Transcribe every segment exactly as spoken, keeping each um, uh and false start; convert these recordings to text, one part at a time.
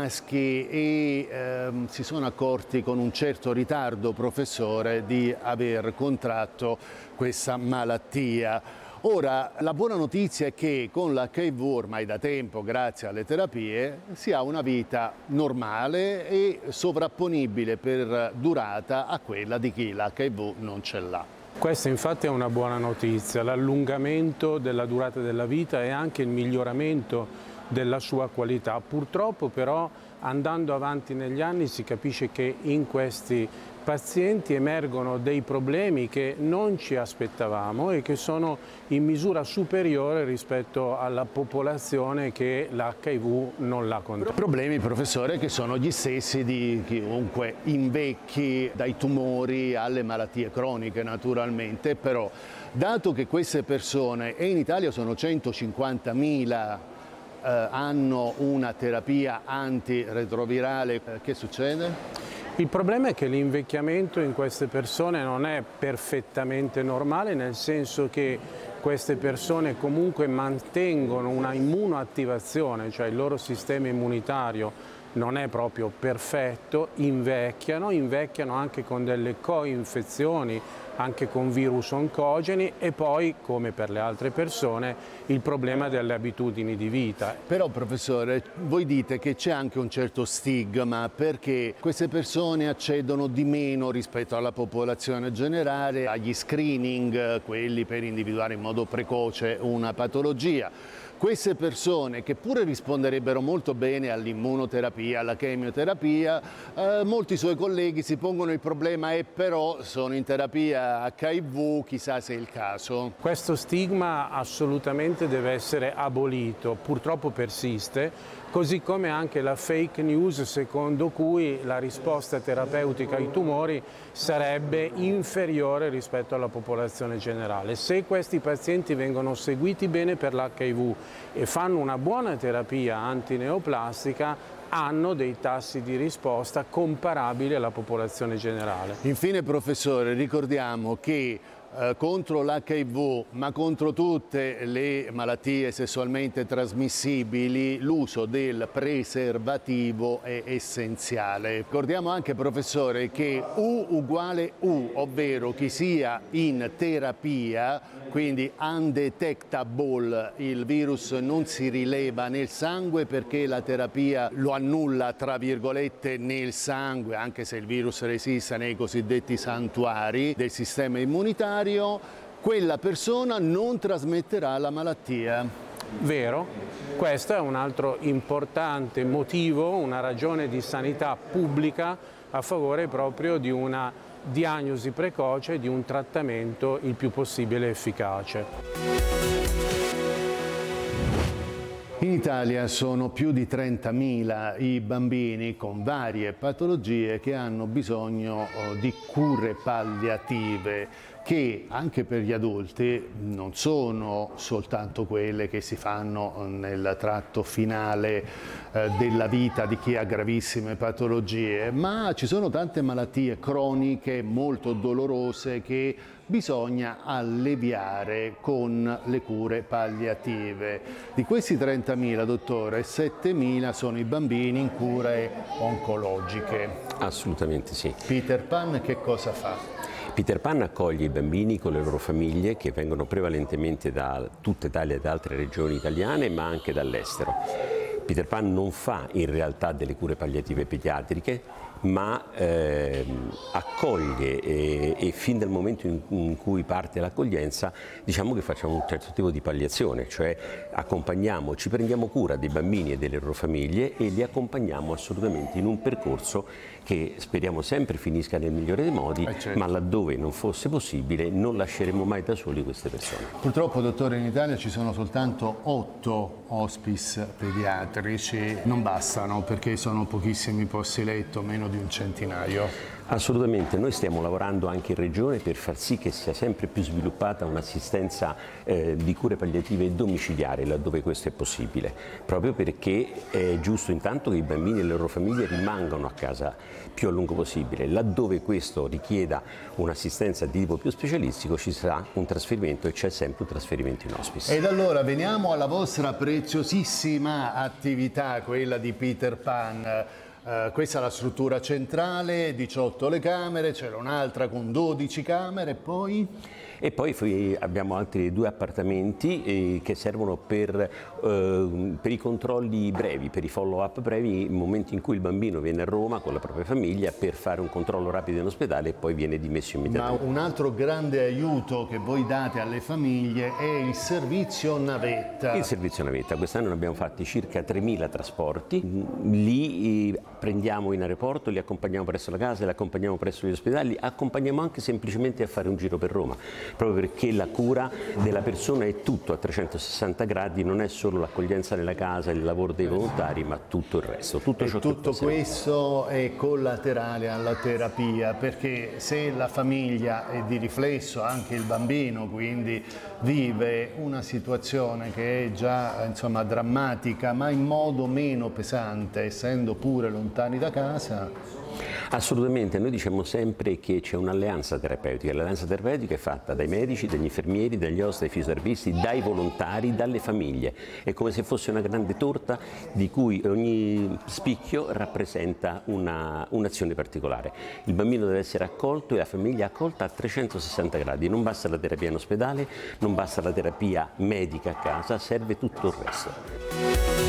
maschi e ehm, si sono accorti con un certo ritardo, professore, di aver contratto questa malattia. Ora, la buona notizia è che con l'H I V ormai da tempo, grazie alle terapie, si ha una vita normale e sovrapponibile per durata a quella di chi l'H I V non ce l'ha. Questa infatti è una buona notizia, l'allungamento della durata della vita e anche il miglioramento della sua qualità. Purtroppo però andando avanti negli anni si capisce che in questi pazienti emergono dei problemi che non ci aspettavamo e che sono in misura superiore rispetto alla popolazione che l'H I V non l'ha contratto. Problemi, professore, che sono gli stessi di chiunque invecchi, dai tumori alle malattie croniche naturalmente, però dato che queste persone, e in Italia sono centocinquantamila, eh, hanno una terapia antiretrovirale, eh, che succede? Il problema è che l'invecchiamento in queste persone non è perfettamente normale, nel senso che queste persone comunque mantengono una immunoattivazione, cioè il loro sistema immunitario non è proprio perfetto, invecchiano, invecchiano anche con delle coinfezioni, anche con virus oncogeni e poi, come per le altre persone, il problema delle abitudini di vita. Però, professore, voi dite che c'è anche un certo stigma perché queste persone accedono di meno rispetto alla popolazione generale agli screening, quelli per individuare in modo precoce una patologia. Queste persone, che pure risponderebbero molto bene all'immunoterapia, alla chemioterapia, eh, molti suoi colleghi si pongono il problema e però sono in terapia H I V, chissà se è il caso. Questo stigma assolutamente deve essere abolito, purtroppo persiste, così come anche la fake news secondo cui la risposta terapeutica ai tumori sarebbe inferiore rispetto alla popolazione generale. Se questi pazienti vengono seguiti bene per l'H I V e fanno una buona terapia antineoplastica, hanno dei tassi di risposta comparabili alla popolazione generale. Infine, professore, ricordiamo che eh, contro l'H I V, ma contro tutte le malattie sessualmente trasmissibili, l'uso del preservativo è essenziale. Ricordiamo anche, professore, che U uguale U, ovvero chi sia in terapia, quindi undetectable, il virus non si rileva nel sangue perché la terapia lo annulla, tra virgolette, nel sangue, anche se il virus resiste nei cosiddetti santuari del sistema immunitario, quella persona non trasmetterà la malattia. Vero, questo è un altro importante motivo, una ragione di sanità pubblica a favore proprio di una diagnosi precoce e di un trattamento il più possibile efficace. In Italia sono più di trentamila i bambini con varie patologie che hanno bisogno di cure palliative, che anche per gli adulti non sono soltanto quelle che si fanno nel tratto finale eh, della vita di chi ha gravissime patologie, ma ci sono tante malattie croniche molto dolorose che bisogna alleviare con le cure palliative. Di questi trentamila, dottore, settemila sono i bambini in cure oncologiche. Assolutamente sì. Peter Pan che cosa fa? Peter Pan accoglie i bambini con le loro famiglie che vengono prevalentemente da tutta Italia e da altre regioni italiane, ma anche dall'estero. Peter Pan non fa in realtà delle cure palliative pediatriche, ma eh, accoglie e, e fin dal momento in, in cui parte l'accoglienza diciamo che facciamo un certo tipo di palliazione, cioè accompagniamo, ci prendiamo cura dei bambini e delle loro famiglie e li accompagniamo assolutamente in un percorso che speriamo sempre finisca nel migliore dei modi, eh certo. ma laddove non fosse possibile non lasceremo mai da soli queste persone. Purtroppo, dottore, in Italia ci sono soltanto otto hospice pediatrici, non bastano perché sono pochissimi posti letto, meno di di un centinaio. Assolutamente, noi stiamo lavorando anche in Regione per far sì che sia sempre più sviluppata un'assistenza eh, di cure palliative domiciliari laddove questo è possibile, proprio perché è giusto intanto che i bambini e le loro famiglie rimangano a casa più a lungo possibile. Laddove questo richieda un'assistenza di tipo più specialistico ci sarà un trasferimento e c'è sempre un trasferimento in hospice. Ed allora veniamo alla vostra preziosissima attività, quella di Peter Pan. Uh, questa è la struttura centrale, diciotto le camere, c'era un'altra con dodici camere, e poi? E poi abbiamo altri due appartamenti eh, che servono per, eh, per i controlli brevi, per i follow-up brevi, nel momento in cui il bambino viene a Roma con la propria famiglia per fare un controllo rapido in ospedale e poi viene dimesso immediatamente. Ma un altro grande aiuto che voi date alle famiglie è il servizio navetta. Il servizio navetta, quest'anno ne abbiamo fatti circa tremila trasporti, li eh, prendiamo in aeroporto, li accompagniamo presso la casa, li accompagniamo presso gli ospedali, li accompagniamo anche semplicemente a fare un giro per Roma. Proprio perché la cura della persona è tutto a trecentosessanta gradi, non è solo l'accoglienza nella casa, il lavoro dei volontari, ma tutto il resto. Tutto, e ciò tutto che questo è collaterale alla terapia, perché se la famiglia e di riflesso anche il bambino quindi vive una situazione che è già insomma drammatica, ma in modo meno pesante, essendo pure lontani da casa. Assolutamente, noi diciamo sempre che c'è un'alleanza terapeutica, l'alleanza terapeutica è fatta dai medici, dagli infermieri, dagli ospiti, dai fisioterapisti, dai volontari, dalle famiglie, è come se fosse una grande torta di cui ogni spicchio rappresenta una, un'azione particolare. Il bambino deve essere accolto e la famiglia accolta a trecentosessanta gradi, non basta la terapia in ospedale, non basta la terapia medica a casa, serve tutto il resto.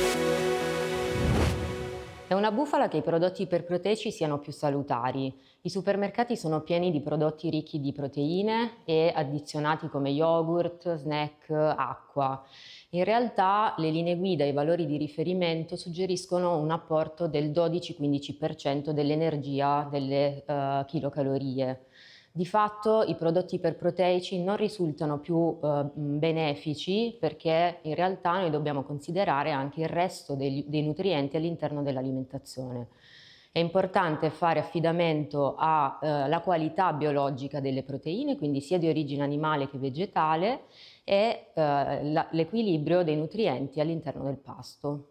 È una bufala che i prodotti iperproteici siano più salutari. I supermercati sono pieni di prodotti ricchi di proteine e addizionati come yogurt, snack, acqua. In realtà le linee guida e i valori di riferimento suggeriscono un apporto del dodici quindici per cento dell'energia delle uh, chilocalorie. Di fatto i prodotti iperproteici non risultano più eh, benefici perché in realtà noi dobbiamo considerare anche il resto dei, dei nutrienti all'interno dell'alimentazione. È importante fare affidamento alla eh, qualità biologica delle proteine, quindi sia di origine animale che vegetale, e eh, la, l'equilibrio dei nutrienti all'interno del pasto.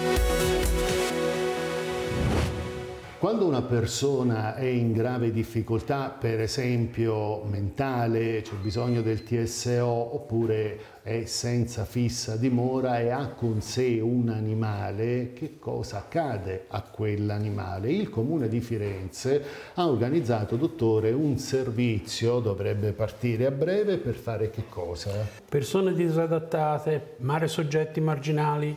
Quando una persona è in grave difficoltà, per esempio mentale, c'è bisogno del T S O, oppure è senza fissa dimora e ha con sé un animale, che cosa accade a quell'animale? Il Comune di Firenze ha organizzato, dottore, un servizio, dovrebbe partire a breve, per fare che cosa? Persone disadattate, mare soggetti marginali,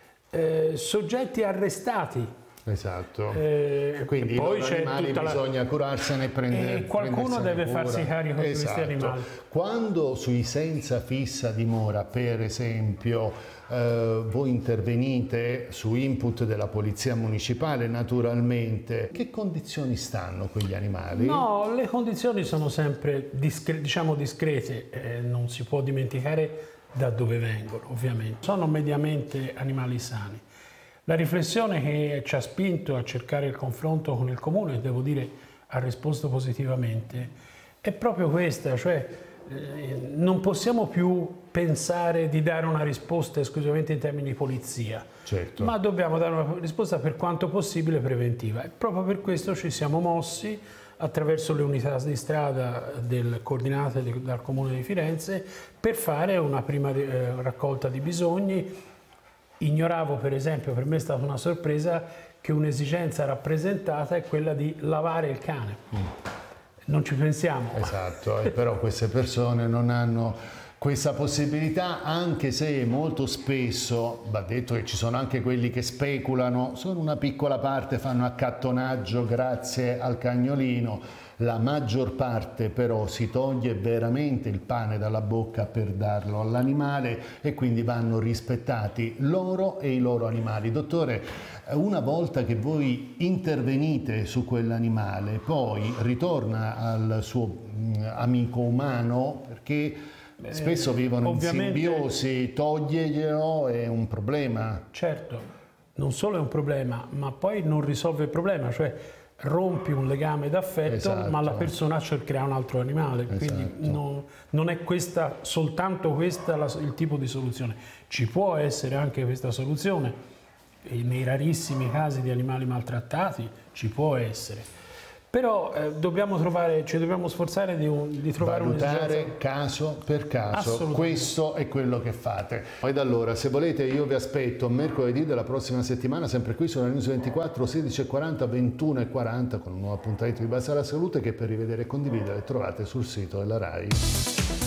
eh, soggetti arrestati. Esatto, eh, quindi poi i c'è animali tutta bisogna la... curarsene e prendere, e qualcuno deve cura. farsi carico di esatto. questi animali. Quando sui senza fissa dimora, per esempio, eh, voi intervenite su input della Polizia Municipale, naturalmente, che condizioni stanno quegli animali? No, le condizioni sono sempre discre- diciamo discrete, eh, non si può dimenticare da dove vengono, ovviamente. Sono mediamente animali sani. La riflessione che ci ha spinto a cercare il confronto con il Comune, devo dire, ha risposto positivamente, è proprio questa, cioè eh, non possiamo più pensare di dare una risposta esclusivamente in termini di polizia, certo. ma dobbiamo dare una risposta per quanto possibile preventiva. E proprio per questo ci siamo mossi attraverso le unità di strada del, coordinate dal Comune di Firenze per fare una prima eh, raccolta di bisogni. Ignoravo, per esempio, per me è stata una sorpresa che un'esigenza rappresentata è quella di lavare il cane. Mm. Non ci pensiamo. Esatto, e però queste persone non hanno questa possibilità, anche se molto spesso, va detto che ci sono anche quelli che speculano, solo una piccola parte fanno accattonaggio grazie al cagnolino. La maggior parte però si toglie veramente il pane dalla bocca per darlo all'animale e quindi vanno rispettati loro e i loro animali. Dottore, una volta che voi intervenite su quell'animale, poi ritorna al suo amico umano, perché spesso vivono in simbiosi, toglierglielo è un problema. Certo, non solo è un problema, ma poi non risolve il problema, cioè rompi un legame d'affetto, Esatto. ma la persona cercherà un altro animale, Esatto. quindi non, non è questa, soltanto questa la, il tipo di soluzione. Ci può essere anche questa soluzione, e nei rarissimi casi di animali maltrattati ci può essere. Però eh, dobbiamo trovare, ci dobbiamo sforzare di, un, di trovare valutare caso per caso, questo è quello che fate. Poi da allora, se volete, io vi aspetto mercoledì della prossima settimana, sempre qui sulla News ventiquattro, sedici e quaranta, ventuno e quaranta, con un nuovo appuntamento di Base alla Salute che per rivedere e condividere trovate sul sito della RAI.